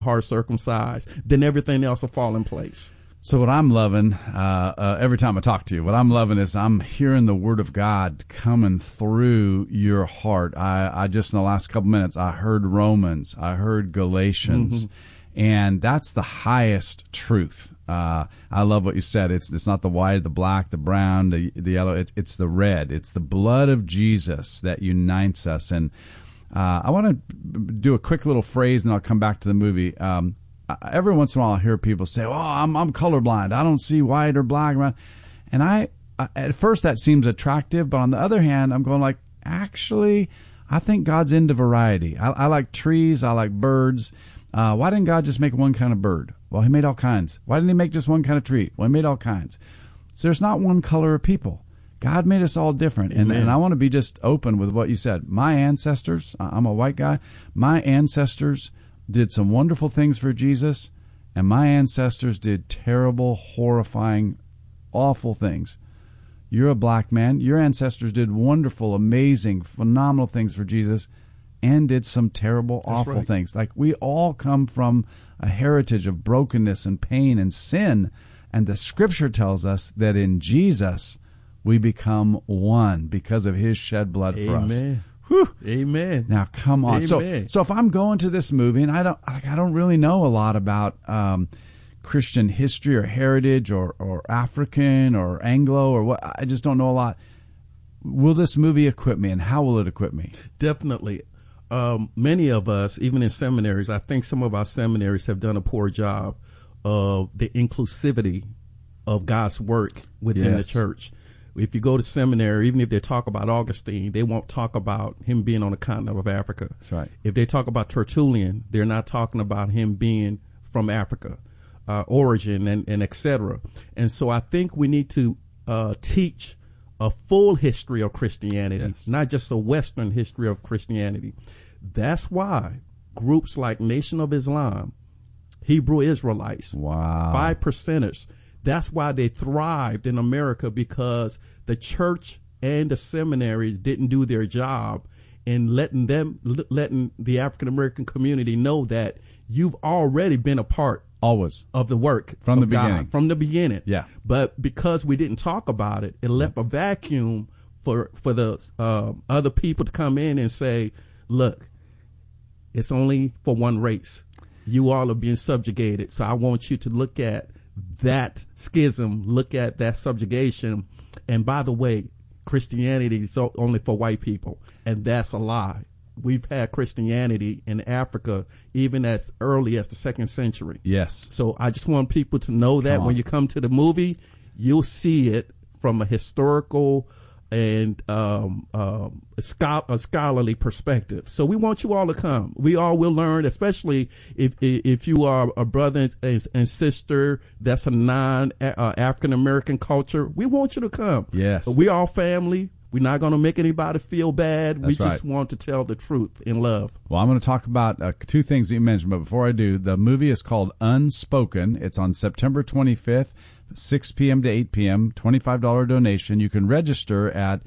heart circumcised, then everything else will fall in place. So what I'm loving, every time I talk to you, what I'm loving is I'm hearing the Word of God coming through your heart. I just in the last couple minutes, I heard Romans, I heard Galatians, and that's the highest truth. I love what you said. It's not the white, the black, the brown, the yellow. It's the red. It's the blood of Jesus that unites us. And I want to do a quick little phrase, and I'll come back to the movie. Every once in a while, I hear people say, "Oh, I'm colorblind. I don't see white or black." And I at first that seems attractive, but on the other hand, I'm going like, actually, I think God's into variety. I like trees. I like birds. Why didn't God just make one kind of bird? Well, He made all kinds. Why didn't He make just one kind of tree? Well, He made all kinds. So there's not one color of people. God made us all different. And I want to be just open with what you said. My ancestors, I'm a white guy, my ancestors did some wonderful things for Jesus, and my ancestors did terrible, horrifying, awful things. You're a black man. Your ancestors did wonderful, amazing, phenomenal things for Jesus and did some terrible, awful things. Like, we all come from a heritage of brokenness and pain and sin, and the Scripture tells us that in Jesus we become one because of His shed blood for us. Amen. Whew. Amen. Now, come on. Amen. So if I'm going to this movie and I don't really know a lot about Christian history or heritage or African or Anglo or what, I just don't know a lot. Will this movie equip me, and how will it equip me? Definitely. Many of us, even in seminaries, I think some of our seminaries have done a poor job of the inclusivity of God's work within the church. If you go to seminary, even if they talk about Augustine, they won't talk about him being on the continent of Africa. That's right. If they talk about Tertullian, they're not talking about him being from Africa, origin, and et cetera. And so I think we need to teach a full history of Christianity, not just a Western history of Christianity. That's why groups like Nation of Islam, Hebrew Israelites, 5%ers, that's why they thrived in America, because the church and the seminaries didn't do their job in letting the African American community know that you've already been a part of the work from the beginning. Yeah. But because we didn't talk about it, it left a vacuum for the other people to come in and say, look, it's only for one race. You all are being subjugated. So I want you to look at that schism, look at that subjugation. And by the way, Christianity is only for white people. And that's a lie. We've had Christianity in Africa even as early as the 2nd century. Yes. So I just want people to know that when you come to the movie, you'll see it from a historical and a scholarly perspective. So we want you all to come. We all will learn, especially if you are a brother and sister that's a non-African American culture. We want you to come. Yes. We all family. We're not going to make anybody feel bad. That's we just want to tell the truth in love. Well, I'm going to talk about two things that you mentioned, but before I do, the movie is called Unspoken. It's on September 25th, 6 p.m. to 8 p.m., $25 donation. You can register at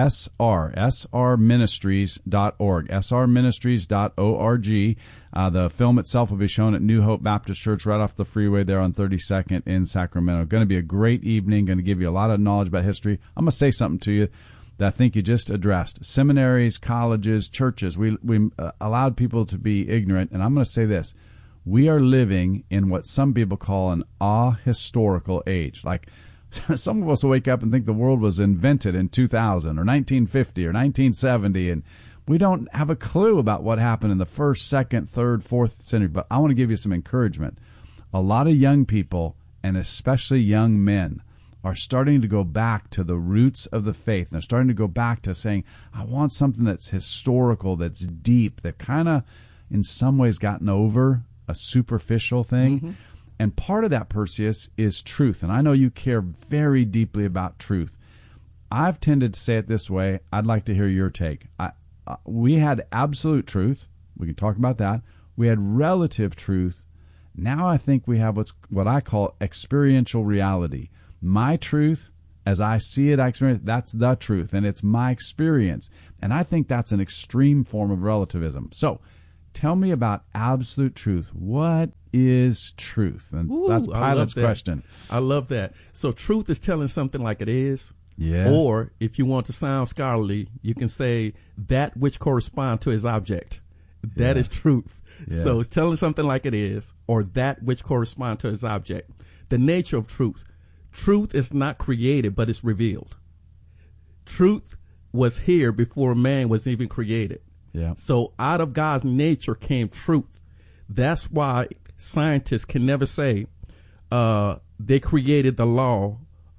srministries.org, srministries.org. The film itself will be shown at New Hope Baptist Church right off the freeway there on 32nd in Sacramento. Going to be a great evening, going to give you a lot of knowledge about history. I'm going to say something to you that I think you just addressed. Seminaries, colleges, churches, we allowed people to be ignorant, and I'm going to say this. We are living in what some people call an ahistorical age. Like, some of us will wake up and think the world was invented in 2000 or 1950 or 1970, and we don't have a clue about what happened in the 1st, 2nd, 3rd, 4th century. But I want to give you some encouragement. A lot of young people, and especially young men, are starting to go back to the roots of the faith. And they're starting to go back to saying, I want something that's historical, that's deep, that kind of in some ways gotten over a superficial thing. Mm-hmm. And part of that, Perseus, is truth. And I know you care very deeply about truth. I've tended to say it this way. I'd like to hear your take. We had absolute truth. We can talk about that. We had relative truth. Now I think we have what I call experiential reality. My truth, as I see it, I experience, that's the truth, and it's my experience. And I think that's an extreme form of relativism. So tell me about absolute truth. What is truth? And that's Pilate's question. I love that. So truth is telling something like it is. Yeah. Or if you want to sound scholarly, you can say that which corresponds to its object. That is truth. Yeah. So it's telling something like it is, or that which corresponds to its object. The nature of truth. Truth is not created, but it's revealed. Truth was here before man was even created. Yeah. So out of God's nature came truth. That's why scientists can never say they created the law,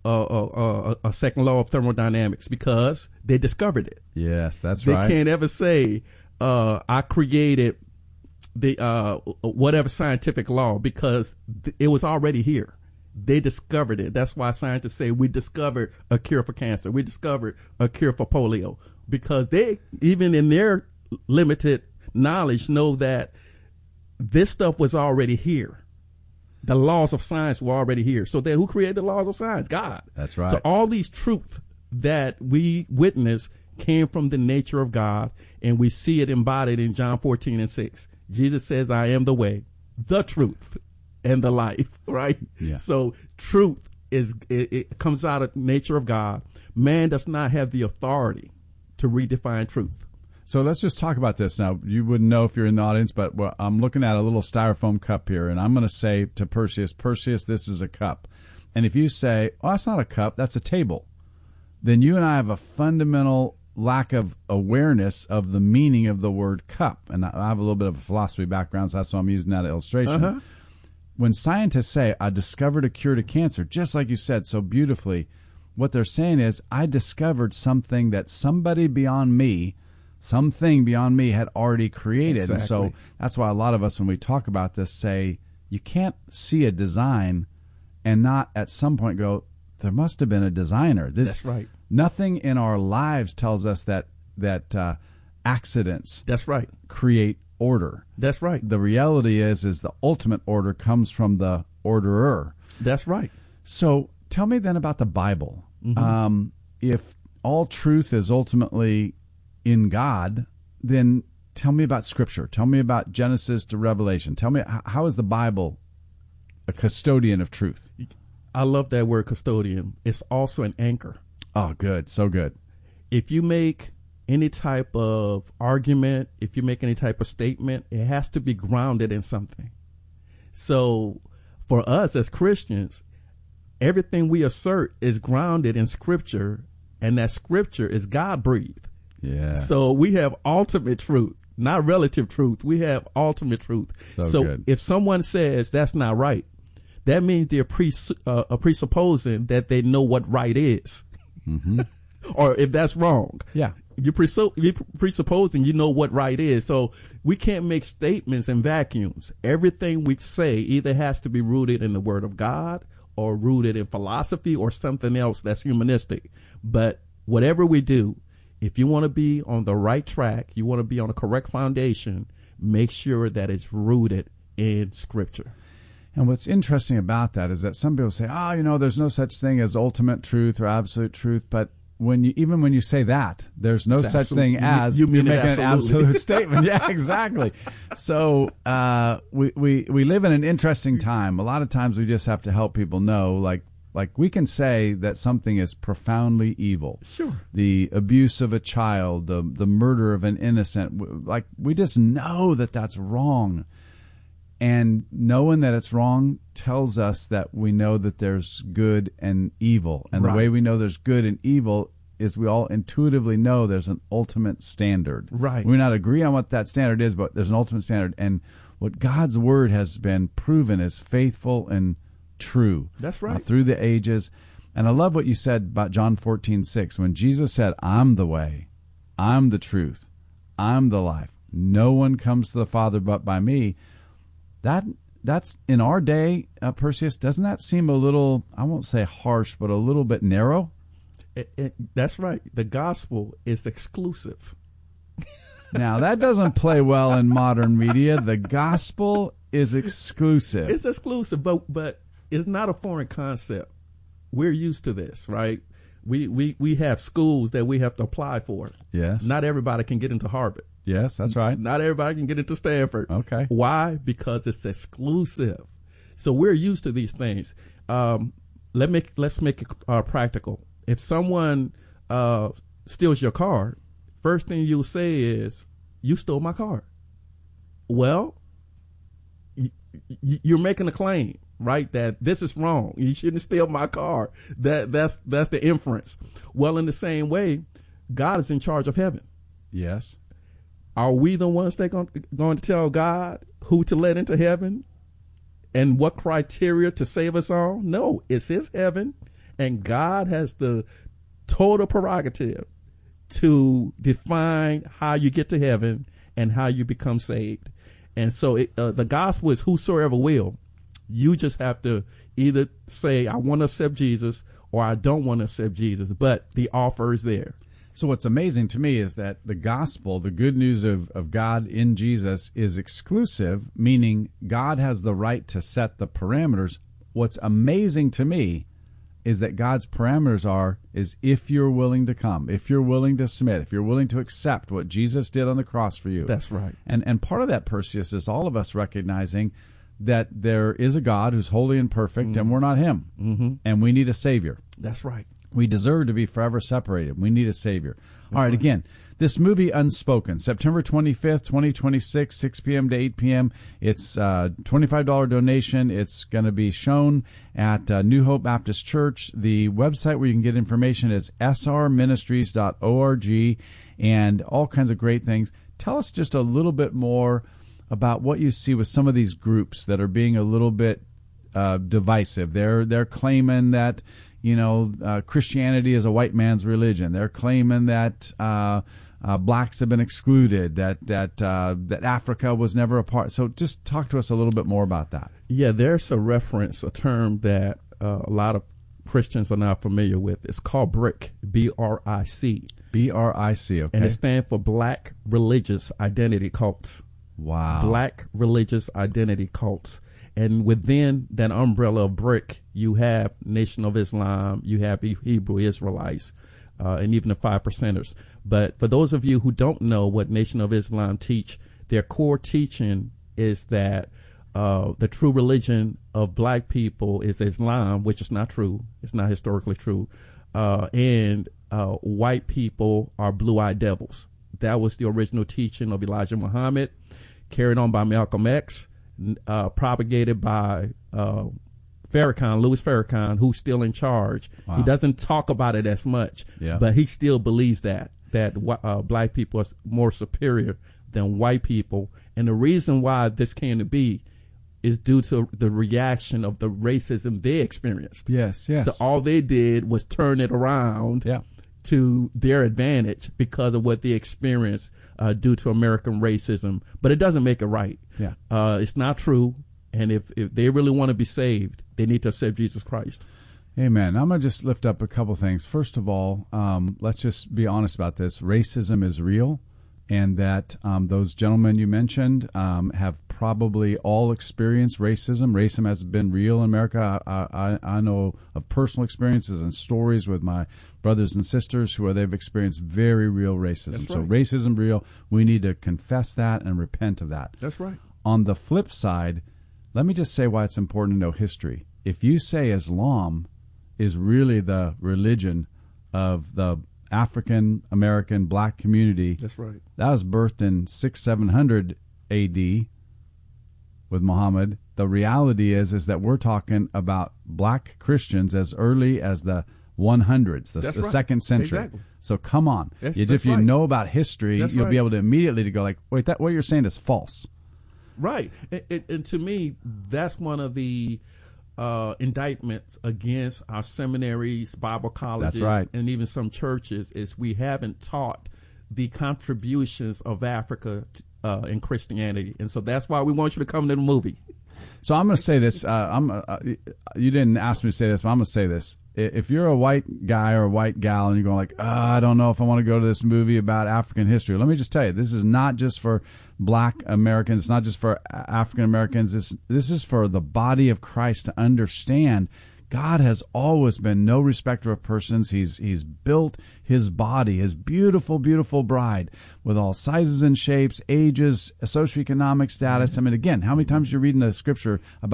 a second law of thermodynamics, because they discovered it. Yes, that's they right. They can't ever say I created the whatever scientific law, because it was already here. They discovered it. That's why scientists say we discovered a cure for cancer. We discovered a cure for polio, because they, even in their limited knowledge, know that this stuff was already here. The laws of science were already here. So then who created the laws of science? God. That's right. So all these truths that we witness came from the nature of God, and we see it embodied in John 14:6. Jesus says, I am the way, the truth, and the life, right? Yeah. So truth it comes out of the nature of God. Man does not have the authority to redefine truth. So let's just talk about this now. You wouldn't know if you're in the audience, but I'm looking at a little styrofoam cup here, and I'm going to say to Perseus, this is a cup. And if you say, oh, that's not a cup, that's a table, then you and I have a fundamental lack of awareness of the meaning of the word cup. And I have a little bit of a philosophy background, so that's why I'm using that illustration. Uh-huh. When scientists say, I discovered a cure to cancer, just like you said so beautifully, what they're saying is, I discovered something that something beyond me had already created. Exactly. And so that's why a lot of us, when we talk about this, say, you can't see a design and not at some point go, there must have been a designer. That's right. Nothing in our lives tells us that accidents That's right. create order. That's right. The reality is the ultimate order comes from the orderer. That's right. So tell me then about the Bible. Mm-hmm. If all truth is ultimately in God, then tell me about Scripture. Tell me about Genesis to Revelation. Tell me, how is the Bible a custodian of truth? I love that word, custodian. It's also an anchor. Oh, good. So good. If you make any type of argument, if you make any type of statement, it has to be grounded in something. So for us as Christians, everything we assert is grounded in Scripture, and that Scripture is God-breathed. Yeah. So we have ultimate truth, not relative truth. We have ultimate truth. So good. If someone says that's not right, that means they're presupposing that they know what right is. Mm-hmm. Or if that's wrong. Yeah. You're presupposing you know what right is. So we can't make statements in vacuums. Everything we say either has to be rooted in the Word of God or rooted in philosophy or something else that's humanistic. But whatever we do, if you want to be on the right track, you want to be on a correct foundation, make sure that it's rooted in Scripture. And what's interesting about that is that some people say, there's no such thing as ultimate truth or absolute truth. But when you say that, there's no such thing as, you mean making an absolutely. absolute statement. Yeah, exactly. So we live in an interesting time. A lot of times we just have to help people know, like we can say that something is profoundly evil. Sure. The abuse of a child, the murder of an innocent, like we just know that that's wrong. And knowing that it's wrong tells us that we know that there's good and evil. And right. The way we know there's good and evil is we all intuitively know there's an ultimate standard. Right. We may not agree on what that standard is, but there's an ultimate standard. And what God's word has been proven is faithful and true. That's right. Through the ages. And I love what you said about John 14:6. When Jesus said, I'm the way, I'm the truth, I'm the life. No one comes to the Father but by me. That's in our day, Perseus, doesn't that seem a little, I won't say harsh, but a little bit narrow? That's right. The gospel is exclusive. Now, that doesn't play well in modern media. The gospel is exclusive. It's exclusive, but it's not a foreign concept. We're used to this, right? We have schools that we have to apply for. Yes. Not everybody can get into Harvard. Yes, that's right. Not everybody can get into Stanford. Okay. Why? Because it's exclusive. So we're used to these things. Let's make it practical. If someone steals your car, first thing you'll say is, "You stole my car." Well, you're making a claim, right? That this is wrong. You shouldn't steal my car. That's the inference. Well, in the same way, God is in charge of heaven. Yes. Are we the ones that going to tell God who to let into heaven and what criteria to save us all? No, it's his heaven, and God has the total prerogative to define how you get to heaven and how you become saved. And so the gospel is whosoever will. You just have to either say, I want to accept Jesus, or I don't want to accept Jesus, but the offer is there. So what's amazing to me is that the gospel, the good news of God in Jesus, is exclusive, meaning God has the right to set the parameters. What's amazing to me is that God's parameters is if you're willing to come, if you're willing to submit, if you're willing to accept what Jesus did on the cross for you. That's right. And part of that, Perseus, is all of us recognizing that there is a God who's holy and perfect, and we're not him. And we need a Savior. That's right. We deserve to be forever separated. We need a Savior. All right, again, this movie Unspoken, September 25th, 2026, 6 p.m. to 8 p.m. It's a $25 donation. It's going to be shown at New Hope Baptist Church. The website where you can get information is srministries.org, and all kinds of great things. Tell us just a little bit more about what you see with some of these groups that are being a little bit divisive. They're claiming that Christianity is a white man's religion. They're claiming that blacks have been excluded, that Africa was never a part. So just talk to us a little bit more about that. Yeah, there's a term that a lot of Christians are not familiar with. It's called BRIC, B-R-I-C. B-R-I-C, okay. And it stands for Black Religious Identity Cults. Wow. Black Religious Identity Cults. And within that umbrella of BRIC, you have Nation of Islam, you have Hebrew Israelites, and even the 5%ers. But for those of you who don't know what Nation of Islam teach, their core teaching is that the true religion of black people is Islam, which is not true. It's not historically true. And white people are blue-eyed devils. That was the original teaching of Elijah Muhammad, carried on by Malcolm X, propagated by Louis Farrakhan, who's still in charge. Wow. He doesn't talk about it as much, but he still believes that black people are more superior than white people. And the reason why this came to be is due to the reaction of the racism they experienced. Yes. So all they did was turn it around to their advantage because of what they experienced due to American racism. But it doesn't make it right. It's not true. And if they really want to be saved, they need to accept Jesus Christ. Amen. I'm going to just lift up a couple things. First of all, let's just be honest about this. Racism is real, and that those gentlemen you mentioned have probably all experienced racism. Racism has been real in America. I know of personal experiences and stories with my brothers and sisters where they've experienced very real racism. That's So right. racism real. We need to confess that and repent of that. That's right. On the flip side, let me just say why it's important to know history. If you say Islam is really the religion of the African American black community, That's right. that was birthed in 600-700 AD with Muhammad. The reality is that we're talking about black Christians as early as the 100s, the That's right. second century. Exactly. So come on. That's If you right. know about history, That's you'll be right. able to immediately go like, wait, what you're saying is false. Right. And to me, that's one of the indictments against our seminaries, Bible colleges, That's right. and even some churches is we haven't taught the contributions of Africa in Christianity. And so that's why we want you to come to the movie. So I'm going to say this. You didn't ask me to say this, but I'm going to say this. If you're a white guy or a white gal and you're going like, I don't know if I want to go to this movie about African history, let me just tell you, this is not just for black Americans. It's not just for African Americans. This is for the body of Christ to understand God has always been no respecter of persons. He's built his body, his beautiful, beautiful bride, with all sizes and shapes, ages, socioeconomic status. I mean, again, how many times you read in the scripture about